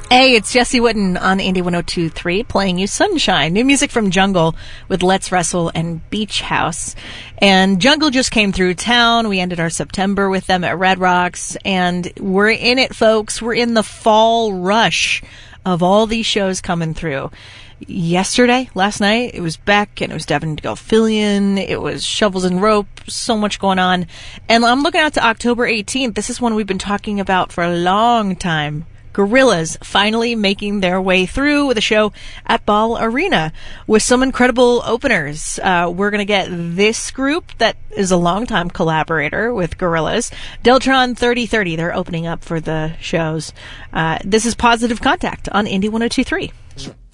Hey, it's Jesse Wooden on Indie 102.3 playing you Sunshine. New music from Jungle with Let's Wrestle and Beach House. And Jungle just came through town. We ended our September with them at Red Rocks. And we're in it, folks. We're in the fall rush of all these shows coming through. Last night, it was Beck and it was Devin Gelfillion. It was Shovels and Rope. So much going on. And I'm looking out to October 18th. This is one we've been talking about for a long time. Gorillaz finally making their way through with a show at Ball Arena with some incredible openers. We're going to get this group that is a longtime collaborator with Gorillaz, Deltron 3030. They're opening up for the shows. This is Positive Contact on Indie 102.3.